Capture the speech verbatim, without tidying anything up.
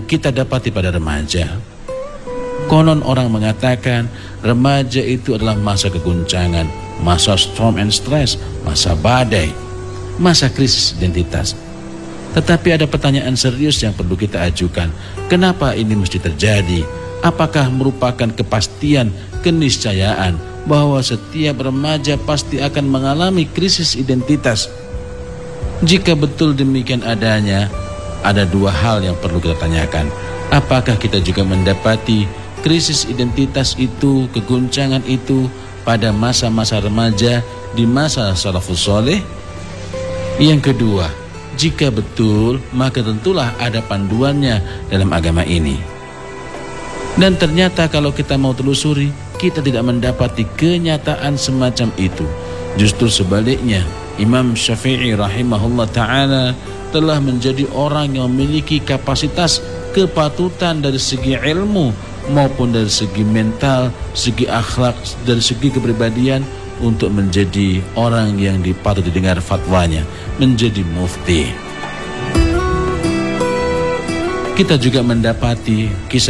kita dapati pada remaja. Konon orang mengatakan remaja itu adalah masa keguncangan, masa storm and stress, masa badai, masa krisis identitas. Tetapi ada pertanyaan serius yang perlu kita ajukan. Kenapa ini mesti terjadi? Apakah merupakan kepastian, keniscayaan bahwa setiap remaja pasti akan mengalami krisis identitas? Jika betul demikian adanya, ada dua hal yang perlu kita tanyakan. Apakah kita juga mendapati krisis identitas itu, keguncangan itu pada masa-masa remaja di masa salafus soleh? Yang kedua, jika betul, maka tentulah ada panduannya dalam agama ini. Dan ternyata kalau kita mau telusuri, kita tidak mendapati kenyataan semacam itu. Justru sebaliknya, Imam Syafi'i rahimahullah ta'ala telah menjadi orang yang memiliki kapasitas kepatutan dari segi ilmu maupun dari segi mental, segi akhlak, dari segi kepribadian untuk menjadi orang yang dipatut didengar fatwanya, menjadi mufti. Kita juga mendapati kisah